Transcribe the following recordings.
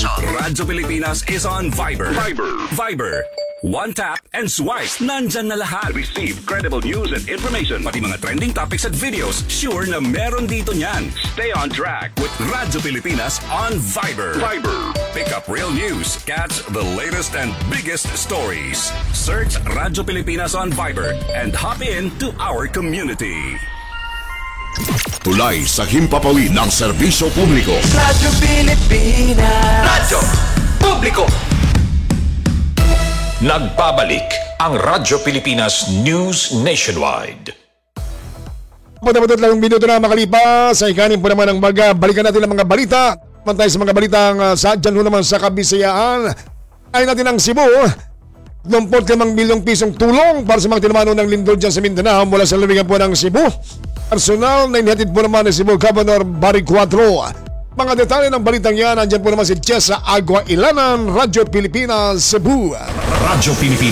Radyo Pilipinas is on Viber. Viber. One tap and swipe. Nandyan na lahat. Receive credible news and information. Pati mga trending topics at videos. Sure na meron dito niyan. Stay on track with Radyo Pilipinas on Viber. Pick up real news. Catch the latest and biggest stories. Search Radyo Pilipinas on Viber and hop in to our community. Tulay sa himpapawid ng serbisyo publiko. Radyo Pilipinas. Radyo Publiko. Nagbabalik ang Radyo Pilipinas News Nationwide. Patapatot lang minuto na makalipas. Sa ikanin po naman ang balikan natin ang mga balita. Mantay sa mga balitang dyan naman sa Kabisayaan. Ay natin ang Cebu. 25 milyong pisong tulong para sa mga tinamano ng lindol dyan sa Mindanao mula sa lalawigan po ng Cebu. Personal na inihatid po naman ni Cebu Governor Barry Cuatro. Mga detalye ng balitang yan, andyan po naman si Chesa Agua Ilanan, Radyo Pilipinas, Cebu. Radyo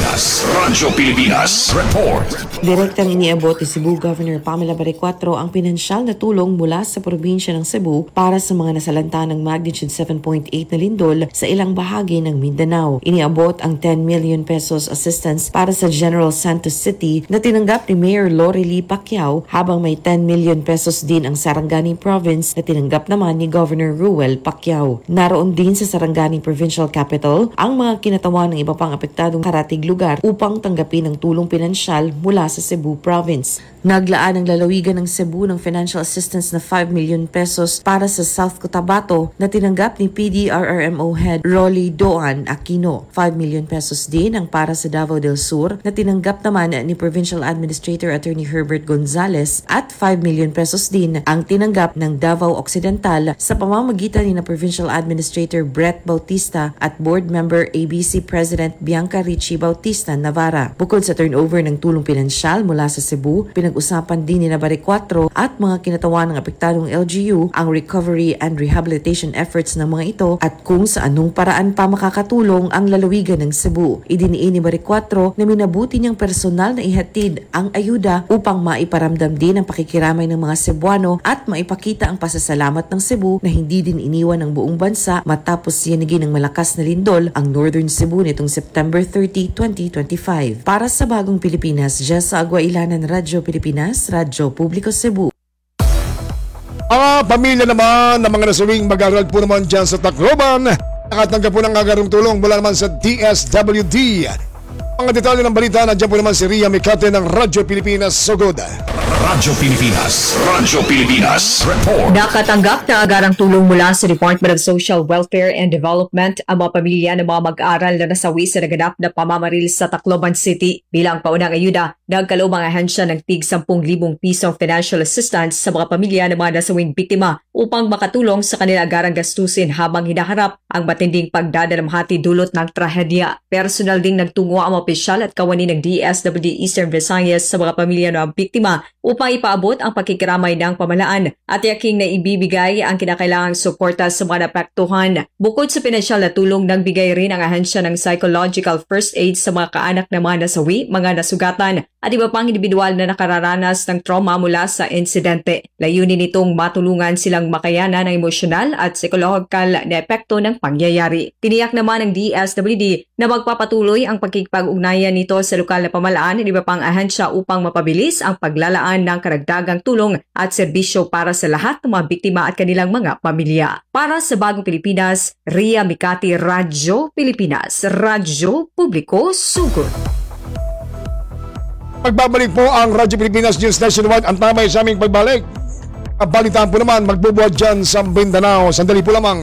Pilipinas Report. Direktang iniabot ni Cebu Governor Pamela Barry Cuatro ang pinansyal na tulong mula sa probinsya ng Cebu para sa mga nasalanta ng magnitude 7.8 na lindol sa ilang bahagi ng Mindanao. Iniabot ang 10 million pesos assistance para sa General Santos City na tinanggap ni Mayor Lori Lee Pacquiao, habang may 10 million pesos din ang Sarangani Province na tinanggap naman ni Governor Ruel Pacquiao. Naroon din sa Sarangani Provincial Capital ang mga kinatawan ng iba pang apektadong karatig lugar upang tanggapin ang tulong pinansyal mula sa Cebu Province. Naglaan ang lalawigan ng Cebu ng financial assistance na 5 million pesos para sa South Cotabato na tinanggap ni PDRRMO Head Rolly Doan Aquino. 5 million pesos din ang para sa Davao del Sur na tinanggap naman ni Provincial Administrator Attorney Herbert Gonzales, at 5 million pesos din ang tinanggap ng Davao Occidental sa pamamagitan ni na Provincial Administrator Brett Bautista at Board Member ABC President Bianca Ricci Bautista Navarra. Bukod sa turnover ng tulong pinansyal mula sa Cebu, pinag-usapan din ni Barry Cuatro at mga kinatawan ng apektadong LGU ang recovery and rehabilitation efforts ng mga ito at kung sa anong paraan pa makakatulong ang lalawigan ng Cebu. Idiniin ni Barry Cuatro na minabuti niyang personal na ihatid ang ayuda upang maiparamdam din ang pakikiramay ng mga Cebuano at maipakita ang pasasalamat ng Cebu na hindi din iniwan ng buong bansa matapos yanigin ng malakas na lindol ang Northern Cebu nitong September 30, 2025. Para sa Bagong Pilipinas, Jessa Agua Ilanan, Radyo Pilipinas, Radyo Publiko Cebu. Ang pamilya naman ng mga nasawing mag-aaral po naman dyan sa Tacloban nakatanggap po ng agarong tulong mula naman sa DSWD. Mga detalye ng balita, nandiyan po naman si Ria Mikate ng Radyo Pilipinas Sugod. Radyo Pilipinas Report. Nakatanggap na agarang tulong mula sa Department of Social Welfare and Development ang mga pamilya ng mga mag-aaral na nasawi sa naganap na pamamaril sa Tacloban City. Bilang paunang ayuda, nagkaloob ang ahensya ng tig 10,000 pisong financial assistance sa mga pamilya ng mga nasawing biktima upang makatulong sa kanila agarang gastusin habang hinaharap ang matinding pagdadalamhati dulot ng trahedya. Personal ding nagtungo ang opisyal at kawani ng DSWD Eastern Visayas sa mga pamilya ng biktima upang ipaabot ang pakikiramay ng pamahalaan at yaking na ibibigay ang kinakailangang suporta sa mga napektuhan. Bukod sa pinansyal na tulong, nagbigay rin ang ahensya ng psychological first aid sa mga kaanak ng mga nasawi, mga nasugatan at iba pang individual na nakararanas ng trauma mula sa insidente. Layunin nitong matulungan silang makayanan ng emosyonal at psikolohikal na epekto ng pangyayari. Tiniyak naman ng DSWD na magpapatuloy ang pagkikipag-ugnayan nito sa lokal na pamahalaan at iba pang ahensya upang mapabilis ang paglalaan ng karagdagang tulong at serbisyo para sa lahat ng mga biktima at kanilang mga pamilya. Para sa Bagong Pilipinas, Ria Mikati, Radyo Pilipinas, Radyo Publiko Sugod. Pagbabalik po ang Radyo Pilipinas News Nationwide. Ang tamay sa aming pagbalik. Balitaan po naman magbubuhat dyan sa Mindanao. Sandali po lamang.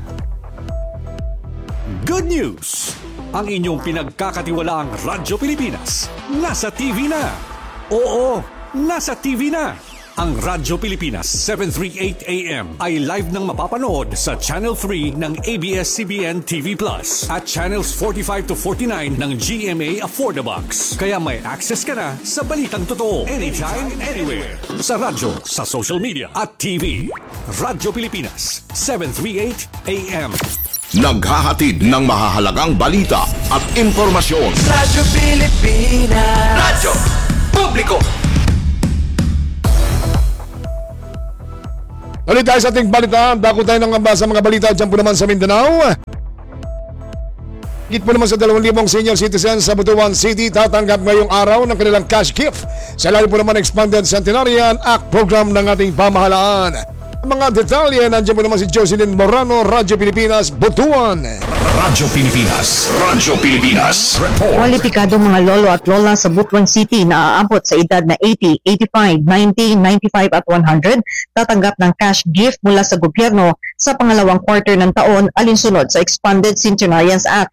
Good news! Ang inyong pinagkakatiwalaang Radyo Pilipinas nasa TV na. Oo, nasa TV na. Ang Radyo Pilipinas 738 AM ay live nang mapapanood sa Channel 3 ng ABS-CBN TV Plus at Channels 45 to 49 ng GMA Affordabox. Kaya may access ka na sa balitang totoo anytime, anywhere. Sa radyo, sa social media at TV. Radyo Pilipinas 738 AM. Naghahatid ng mahahalagang balita at impormasyon. Radyo Pilipinas. Radyo Publiko. Ulit tayo sa ating balitaan. Dako tayo ng sa mga balita dyan po naman sa Mindanao. Higit po naman sa 2,000 senior citizens sa Butuan City tatanggap ngayong araw ng kanilang cash gift sa layo po naman Expanded Centenarian Act program ng ating pamahalaan. Ang mga detalye, nandiyan po naman si Jocelyn Morano, Radyo Pilipinas, Butuan. Radyo Pilipinas Report. Kwalipikadong mga lolo at lola sa Butuan City na aabot sa edad na 80, 85, 90, 95 at 100 tatanggap ng cash gift mula sa gobyerno sa pangalawang quarter ng taon alinsunod sa Expanded Centenarians Act.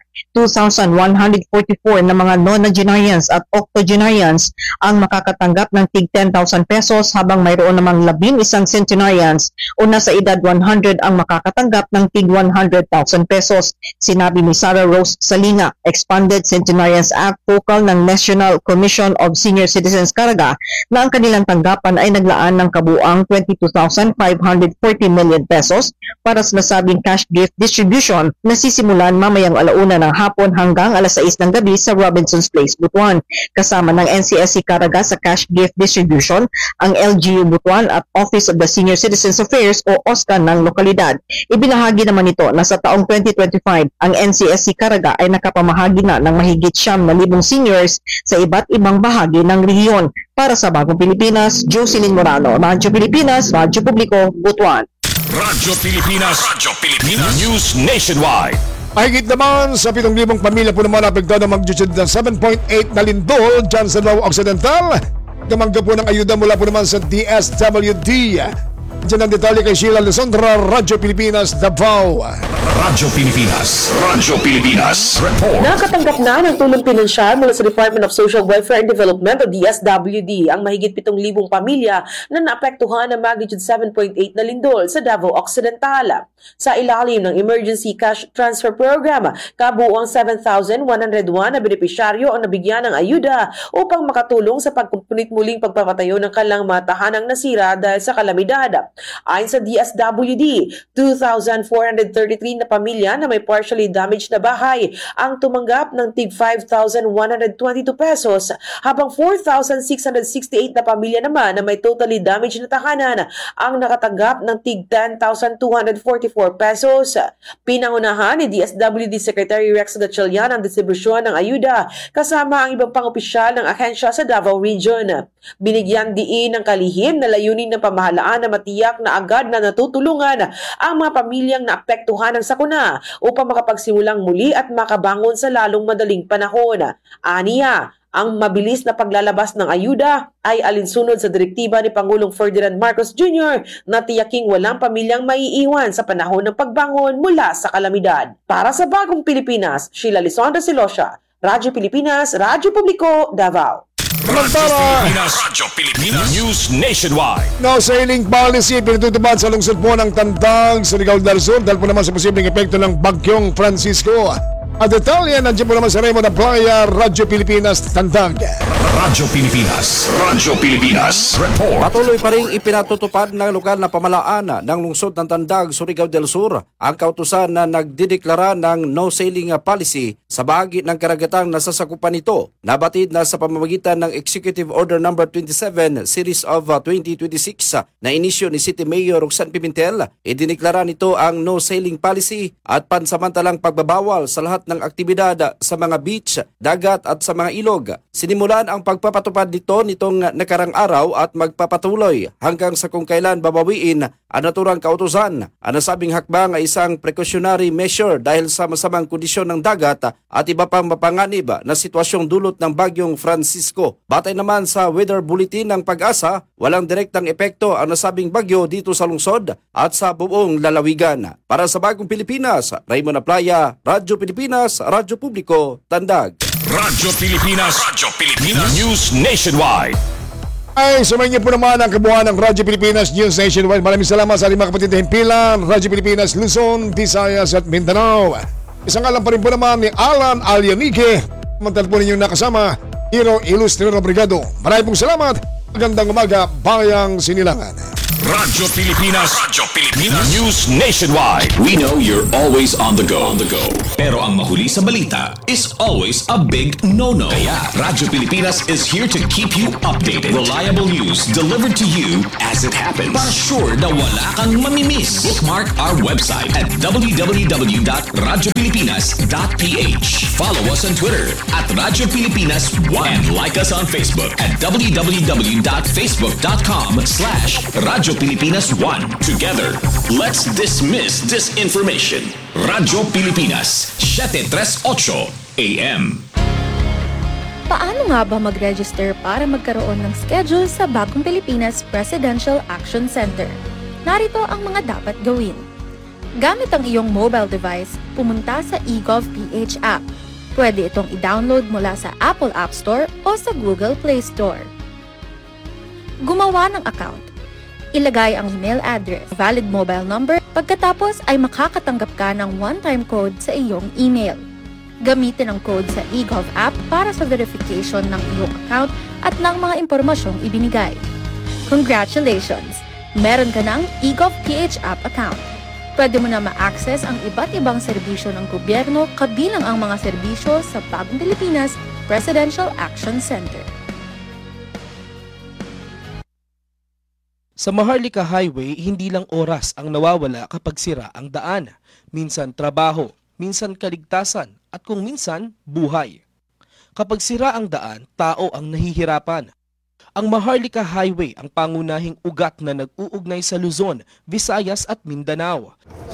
2,144 na mga nonagenarians at octogenarians ang makakatanggap ng tig 10,000 pesos habang mayroon namang 11 centenarians o nasa edad 100 ang makakatanggap ng tig 100,000 pesos. Sinabi ni Sarah Rose Salinga, Expanded Centenarians Act focal ng National Commission of Senior Citizens Caraga na ang kanilang tanggapan ay naglaan ng kabuang 22,540 million pesos para sa nasabing cash gift distribution na sisimulan mamayang alauna ng hapon hanggang alas 6 ng gabi sa Robinson's Place, Butuan. Kasama ng NCSC Caraga sa cash gift distribution ang LGU Butuan at Office of the Senior Citizens Affairs o OSCA ng lokalidad. Ibinahagi naman ito na sa taong 2025 ang NCSC Caraga ay nakapamahagi na ng mahigit 9,000 seniors sa iba't ibang bahagi ng rehiyon. Para sa Bagong Pilipinas, Jocelyn Morano, Radyo Pilipinas, Radyo Publiko, Butuan. Radyo Pilipinas News Nationwide. Mahigit naman sa 7,000 pamilya po naman apektado ng magnitude ng 7.8 na lindol dyan sa Davao Occidental. Tumanggap po ng ayuda mula po naman sa DSWD. Diyan ang detalye kay Sheila Lesondra, Radyo Pilipinas, Davao. Radyo Pilipinas Report. Nakatanggap na ng tulong pinansyal mula sa Department of Social Welfare and Development o DSWD ang mahigit 7,000 pamilya na naapektuhan ng magnitude 7.8 na lindol sa Davao Occidental. Sa ilalim ng Emergency Cash Transfer Program, kabuuang 7,101 na benepisyaryo ang nabigyan ng ayuda upang makatulong sa pagkumpunit muling pagpapatayo ng kanilang mga tahanang nasira dahil sa kalamidad. Ayon sa DSWD, 2,433 na pamilya na may partially damaged na bahay ang tumanggap ng tig 5,122 pesos habang 4,668 na pamilya naman na may totally damaged na tahanan ang nakatanggap ng tig 10,244 pesos. Pinangunahan ni DSWD Secretary Rex Gatchalian ang distribusyon ng ayuda kasama ang ibang pang-opisyal ng ahensya sa Davao Region. Binigyan diin ng kalihim na layunin ng pamahalaan na matiyak na agad na natutulungan ang mga pamilyang naapektuhan ng sakuna upang makapagsimulang muli at makabangon sa lalong madaling panahon. Aniya, ang mabilis na paglalabas ng ayuda ay alinsunod sa direktiba ni Pangulong Ferdinand Marcos Jr. na tiyaking walang pamilyang maiiwan sa panahon ng pagbangon mula sa kalamidad. Para sa Bagong Pilipinas, Sheila Lisondra Silosya, Radyo Pilipinas, Radyo Publiko, Davao. Radyo Pilipinas News Nationwide. No sailing policy pinatutupad sa lungsod po ng Tandang, Surigao del Sur dahil po naman sa posibleng epekto ng Bagyong Francisco. At detalye, nandiyan po naman sa Raymond Aplaya, Radyo Pilipinas, Tandang. Radyo Pilipinas Report. Patuloy pa rin ipinatutupad ng lokal na pamahalaan ng lungsod ng Tandag, Surigao del Sur ang kautusan na nagdideklara ng no sailing policy sa bahagi ng karagatang nasasakupan nito. Nabatid na sa pamamagitan ng Executive Order No. 27 Series of 2026 na inisyo ni City Mayor Roxanne Pimentel, idineklara nito ang no sailing policy at pansamantalang pagbabawal sa lahat ng aktibidad sa mga beach, dagat at sa mga ilog. Sinimulan ang pagpapatupad nito nitong nakarang araw at magpapatuloy hanggang sa kung kailan babawiin ang naturang kautusan. Ang nasabing hakbang ay isang precautionary measure dahil sa masamang kondisyon ng dagat at iba pang mapanganib na sitwasyong dulot ng Bagyong Francisco. Batay naman sa weather bulletin ng Pag-asa, walang direktang epekto ang nasabing bagyo dito sa lungsod at sa buong lalawigan. Para sa Bagong Pilipinas, Raymond Aplaya, Radyo Pilipinas, Radyo Publiko, Tandag. Radyo Pilipinas News Nationwide. Ay, sumayin niyo po naman ang kabuuan ng Radyo Pilipinas News Nationwide. Maraming salamat sa mga kapatid na himpilan, Radyo Pilipinas, Luzon, Visayas at Mindanao. Isang alam pa rin po naman ni Alan Alianique. Mantal po ninyong nakasama, Hero Ilustrero Brigado. Maraming pong salamat. Magandang umaga, Bayang Sinilangan. Radyo Pilipinas. News Nationwide. We know you're always on the go. Pero ang mahuli sa balita is always a big no-no. Kaya Radyo Pilipinas is here to keep you updated. Reliable news delivered to you as it happens. Para sure na wala kang mamimiss. Bookmark our website at www.radiopilipinas.ph. Follow us on Twitter at Radyo Pilipinas 1 and like us on Facebook at www.facebook.com/Radyo Pilipinas 1. Together, let's dismiss disinformation. Radyo Pilipinas, 738 AM. Paano nga ba mag-register para magkaroon ng schedule sa Bagong Pilipinas Presidential Action Center? Narito ang mga dapat gawin. Gamit ang iyong mobile device, pumunta sa eGov.ph app. Pwede itong i-download mula sa Apple App Store o sa Google Play Store. Gumawa ng account. Ilagay ang email address, valid mobile number, pagkatapos ay makakatanggap ka ng one-time code sa iyong email. Gamitin ang code sa eGov app para sa verification ng iyong account at ng mga impormasyong ibinigay. Congratulations! Meron ka ng eGov.ph app account. Pwede mo na ma-access ang iba't ibang serbisyo ng gobyerno kabilang ang mga serbisyo sa Bagong Pilipinas Presidential Action Center. Sa Maharlika Highway, hindi lang oras ang nawawala kapag sira ang daan. Minsan trabaho, minsan kaligtasan, at kung minsan, buhay. Kapag sira ang daan, tao ang nahihirapan. Ang Maharlika Highway ang pangunahing ugat na nag-uugnay sa Luzon, Visayas at Mindanao.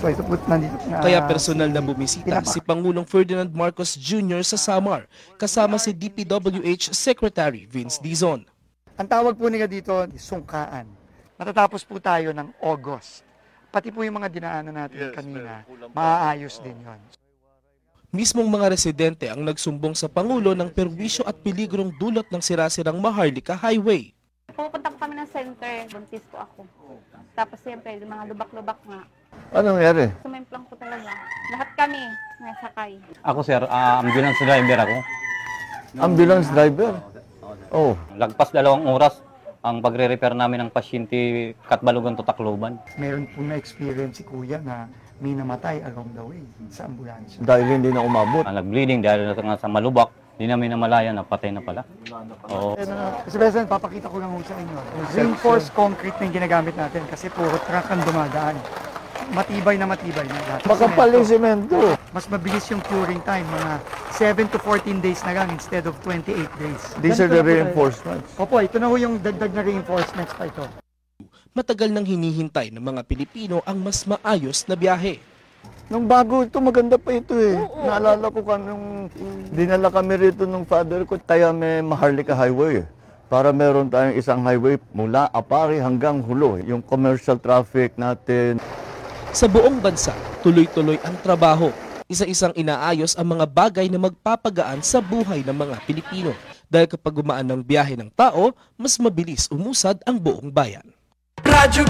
Kaya personal na bumisita si Pangulong Ferdinand Marcos Jr. sa Samar, kasama si DPWH Secretary Vince Dizon. Ang tawag po nila dito, sungkaan. Matatapos po tayo ng August. Pati po yung mga dinaanan natin kanina, maaayos din yon. Mismong mga residente ang nagsumbong sa Pangulo ng perwisyo at peligrong dulot ng sirasirang Maharlika Highway. Pupunta po kami ng center, buntis po ako. Tapos siyempre, mga lubak-lubak nga. Anong nangyari? Sumemplang po talaga. Lahat kami nasakay. Ako sir, ambulance driver ako. Ambulance driver? Oh. Lagpas 2 oras ang pagre-repair namin ng pasyente Katbalogan to Tacloban. Meron po na-experience si Kuya na may namatay along the way sa ambulansya. Dahil hindi na umabot. Nag-bleeding dahil sa malubak, hindi namin namalayan na patay na pala. Oo. Kasi President, papakita ko lang sa inyo. Reinforced concrete na yung ginagamit natin kasi puro truck ang dumadaan. Matibay na lahat. Makapal yung semento. Mas mabilis yung curing time, mga 7 to 14 days na lang instead of 28 days. These are the reinforcements. Opo, ito na ho yung dagdag na reinforcements pa ito. Matagal nang hinihintay ng mga Pilipino ang mas maayos na biyahe. Nung bago ito, maganda pa ito eh. Oo. Naalala ko nung dinala kami rito ng father ko, kaya may Maharlika Highway. Para meron tayong isang highway mula Apari hanggang Hulo. Yung commercial traffic natin. Sa buong bansa, tuloy-tuloy ang trabaho. Isa-isang inaayos ang mga bagay na magpapagaan sa buhay ng mga Pilipino. Dahil kapag gumaan ng biyahe ng tao, mas mabilis umusad ang buong bayan. Radyo